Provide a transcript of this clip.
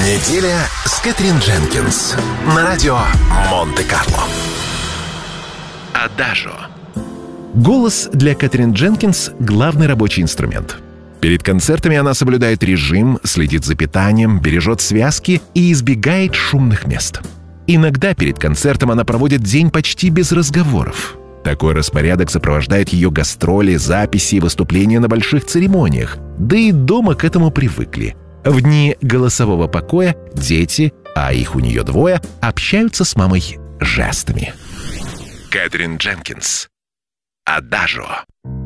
Неделя с Кэтрин Дженкинс на радио Монте-Карло. Адажо. Голос для Кэтрин Дженкинс – главный рабочий инструмент. Перед концертами она соблюдает режим, следит за питанием, бережет связки и избегает шумных мест. Иногда перед концертом она проводит день почти без разговоров. Такой распорядок сопровождает ее гастроли, записи и выступления на больших церемониях. Да и дома к этому привыкли. В дни голосового покоя дети, а их у нее 2, общаются с мамой жестами. Кэтрин Дженкинс. Адажо.